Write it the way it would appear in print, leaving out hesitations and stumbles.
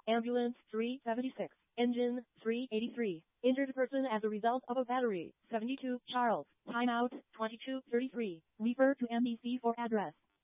Ambulance 376. Engine 383. Injured person as a result of a battery. 72. Charles. Timeout 22:33. Refer to NBC for address.